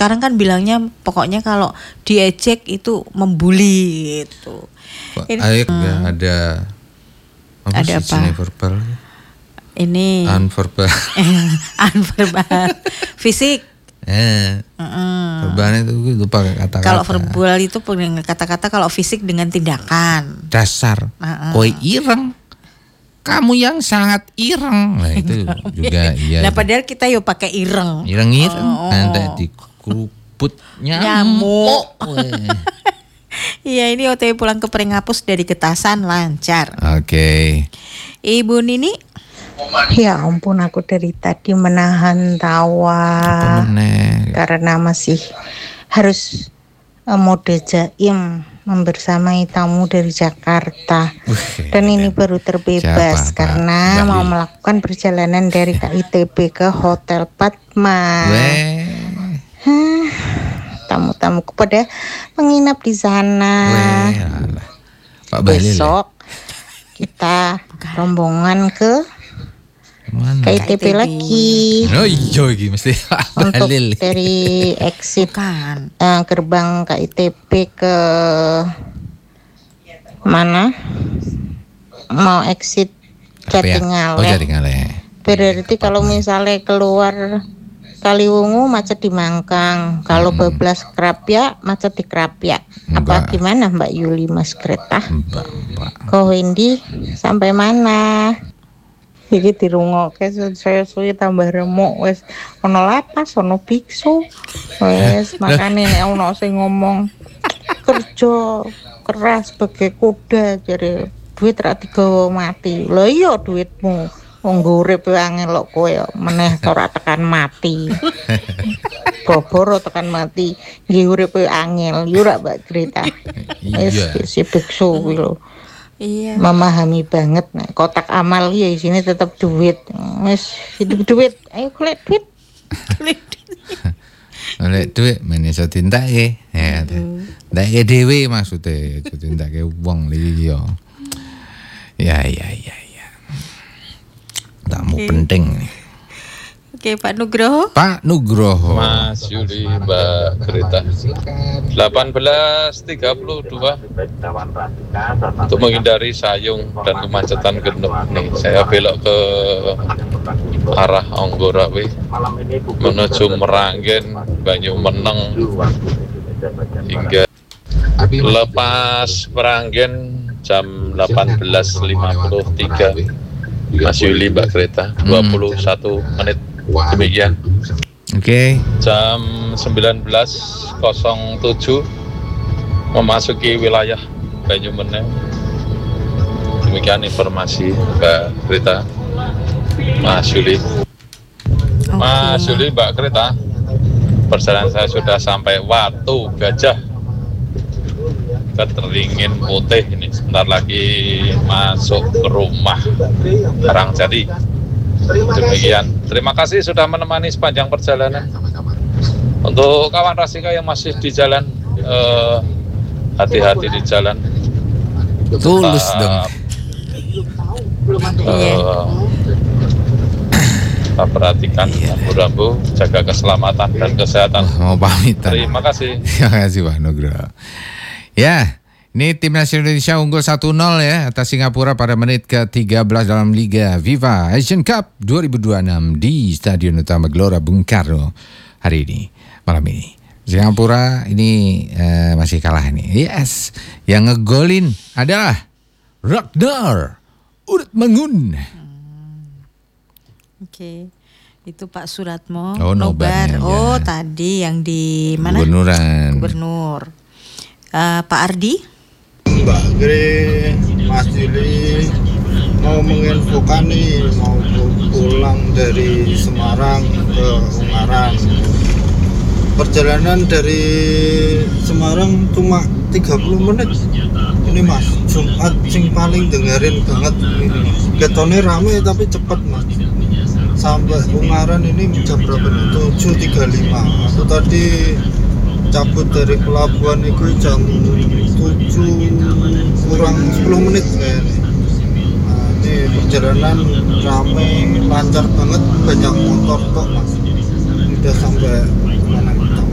sekarang kan bilangnya pokoknya kalau diejek itu membuli gitu. Ayo ada apa Ada sih apa? verbal? Ini Unverbal. unverbal fisik. Verbalnya itu lupa kata-kata. Kalau verbal itu dengan kata-kata, kalau fisik dengan tindakan. Dasar. Kowe ireng. Kamu yang sangat ireng. Nah itu juga iya. Nah padahal kita yo pakai ireng. Ireng. Nanti dikeruput nyamuk. Iya, ini OTW pulang ke Pringapus dari Getasan lancar. Oke. Ibu Nini. Ya ampun, aku dari tadi menahan tawa karena masih harus mode jaim membersamai tamu dari Jakarta. Dan ini baru terbebas karena mau melakukan perjalanan dari KITB ke Hotel Padma. Tamu-tamuku pada menginap di sana. Besok kita rombongan ke KITB lagi. Oh iya iki mesti untuk dari exit gerbang KITB ke mana? Mau exit Jatingaleh. Berarti kalau misalnya keluar Kaliwungu macet di Mangkang, kalau bablas Krapyak macet di Krapyak. Apa gimana Mbak Yuli, Mas Greta? Ko Wendy sampai mana? Iki dirungokke saya suwi tambah remuk wis ono lapas ono biksu wis makane nek ono sing ngomong kerja keras sebagai kuda jare duit ra digawa mati. Lha iya duitmu wong urip angel kok kowe meneh ora tekan mati. Bobor tekan mati nggih urip angel yo ra Mbak Greta. Wis si biksu kuwi lho. Iya. Memahami banget nek kotak amal ya isine tetap duit. Wis hidup duit. Ayo golek duit. Golek duit men iso dintake. Ya. Ndake dhewe maksude, aja dintake wong liya. Ya. Tamu penting nih. Oke, Pak Nugroho. Pak Nugroho. Mas Yuli, Mbak Greta. 18.32 untuk menghindari sayung dan kemacetan genep nih. Saya belok ke arah Anggorawe menuju Meranggen, Banyumeneng hingga lepas Meranggen jam 18.53. Mas Yuli, Mbak Greta, 21 menit. Demikian. Oke. Jam 19.07 memasuki wilayah Banyumeneng. Demikian informasi Mbak Greta, Mas Yuli. Mas Yuli, Mbak Greta, perjalanan saya sudah sampai Watu Gajah, Keteringin Putih. Ini sebentar lagi masuk ke rumah Karangjati. Demikian, terima kasih sudah menemani sepanjang perjalanan. Untuk kawan Rasika yang masih di jalan, hati-hati di jalan. Tulus dong. Kita perhatikan rambu-rambu, jaga keselamatan dan kesehatan. Mau pamitan. Terima kasih. Terima kasih Pak Nugroho. Ya. Ini Timnas Indonesia unggul 1-0 ya atas Singapura pada menit ke-13 dalam Liga Viva Asian Cup 2026 di Stadion Utama Gelora Bung Karno hari ini, malam ini. Singapura ini masih kalah nih. Yes, yang ngegolin adalah Ragnar Urutmangun. Oke. Itu Pak Suratmo Nobar. Oh, tadi yang di mana? Gubernur. Pak Ardi. Mbak Gre, Mas Yuli mau menginfokan nih, mau pulang dari Semarang ke Ungaran. Perjalanan dari Semarang cuma 30 menit. Ini Mas, Jumat sing paling dengerin banget ini Mas. Ketone rame tapi cepet Mas. Sampai Ungaran ini jam berapa nih? 7.35. Aku tadi cabut dari pelabuhan itu jam 7 kurang 10 menit kayaknya. Nah, ini perjalanan rame, lancar banget, banyak motor kok Mas. Udah sampai mana?